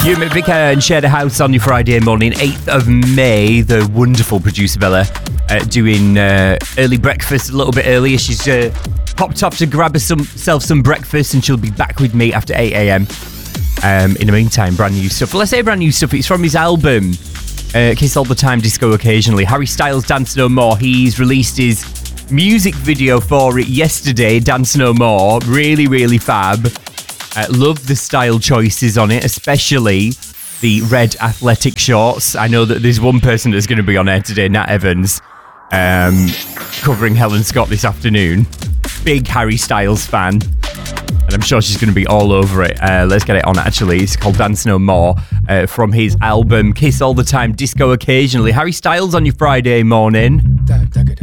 You met Vika and shared a house on your Friday morning, 8th of May. The wonderful producer Bella doing early breakfast a little bit earlier. She's popped off to grab herself some breakfast and she'll be back with me after 8 a.m. In the meantime, brand new stuff. Well, I say brand new stuff. It's from his album, Kiss All the Time, Disco Occasionally. Harry Styles, Dance No More. He's released his music video for it yesterday, Dance No More. Really, really fab. Love the style choices on it, especially the red athletic shorts. I know that there's one person that's going to be on air today, Nat Evans, covering Helen Scott this afternoon. Big Harry Styles fan. And I'm sure she's going to be all over it. Let's get it on, actually. It's called Dance No More from his album, Kiss All the Time, Disco Occasionally. Harry Styles on your Friday morning.